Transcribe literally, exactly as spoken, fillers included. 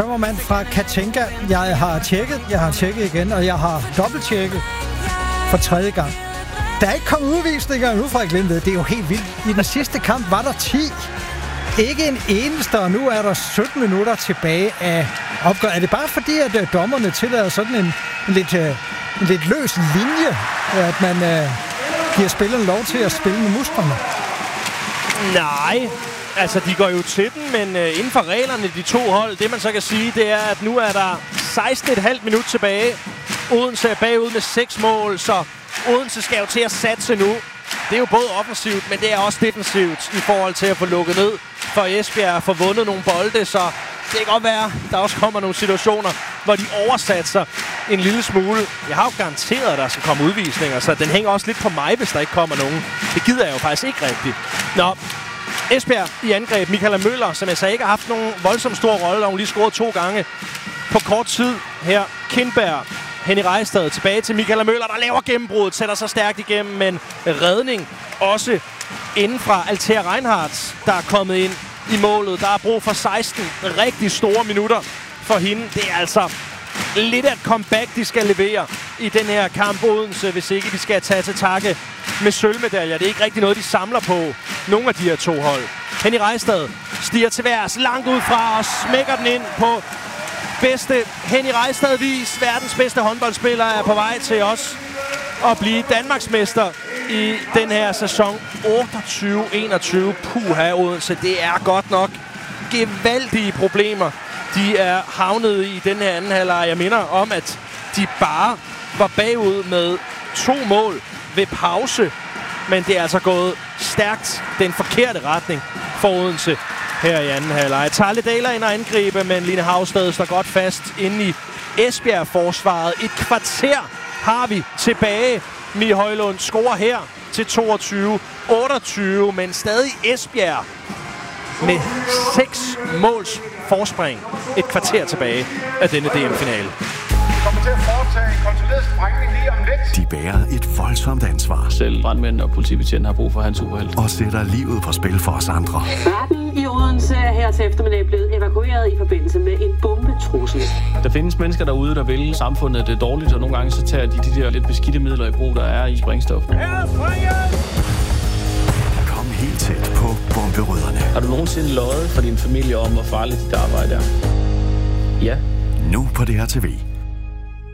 tømmermand fra Katinka. Jeg har tjekket, jeg har tjekket igen, og jeg har dobbelttjekket for tredje gang. Der er ikke kommet udvisninger nu fra Glinde. Det er jo helt vildt. I den sidste kamp var der ti. Ikke en eneste, og nu er der sytten minutter tilbage af opgør. Er det bare fordi, at uh, dommerne tillader sådan en, en, lidt, uh, en lidt løs linje, at man uh, giver spillerne lov til at spille med musklerne? Nej, altså de går jo til den, men uh, inden for reglerne, de to hold, det man så kan sige, det er, at nu er der seksten komma fem minut tilbage. Odense er bagud med seks mål, så Odense skal jo til at satse nu. Det er jo både offensivt, men det er også defensivt i forhold til at få lukket ned for Esbjerg at få vundet nogle bolde, så det kan godt være, der også kommer nogle situationer, hvor de oversatser en lille smule. Jeg har jo garanteret, at der skal komme udvisninger, så den hænger også lidt på mig, hvis der ikke kommer nogen. Det gider jeg jo faktisk ikke rigtigt. Nå, Esbjerg i angreb. Michaela Møller, som jeg sagde ikke har haft nogen voldsomt stor rolle, og hun lige scoret to gange på kort tid her. Kindberg, Henny Rejstad tilbage til Michaela Møller, der laver gennembruddet, sætter sig stærkt igennem, men redning også inden fra Althea Reinhardt, der er kommet ind i målet. Der er brug for seksten rigtig store minutter for hende. Det er altså lidt af et comeback, de skal levere i den her kamp Odense, hvis ikke de skal tage til takke med sølvmedaljer. Det er ikke rigtig noget, de samler på, nogle af de her to hold. Henny Rejstad stiger til værs langt ud fra og smækker den ind på bedste Henny Rejstad-vis. Verdens bedste håndboldspiller er på vej til os at blive Danmarksmester i den her sæson otteogtyve enogtyve. Puha, Odense, det er godt nok gevaldige problemer, de er havnet i den her anden halvleg. Jeg minder om, at de bare var bagud med to mål ved pause, men det er altså gået stærkt den forkerte retning for Odense her i anden halvleg. Tarle Dahler ind og angribe, men Line Havsted står godt fast inde i Esbjerg-forsvaret. Et kvarter har vi tilbage. Mie Højlund scorer her til toogtyve otteogtyve, men stadig Esbjerg med seks måls forspring. Et kvarter tilbage af denne D M-finale. Kommer til at foretage en kontrolleret sprængning lige om lidt. De bærer et voldsomt ansvar. Selv brandmænd og politibetjenten har brug for hans superhelt. Og sætter livet på spil for os andre. Retten i Odense er her til eftermiddag blevet evakueret i forbindelse med en bombetrussel. Der findes mennesker derude, der vil samfundet det dårligt, og nogle gange så tager de de der lidt beskidte midler i brug, der er i sprængstof. Kom helt tæt på bomberødderne. Har du nogensinde løjet for din familie om, hvor farligt dit arbejde er? Ja. Nu på D R T V.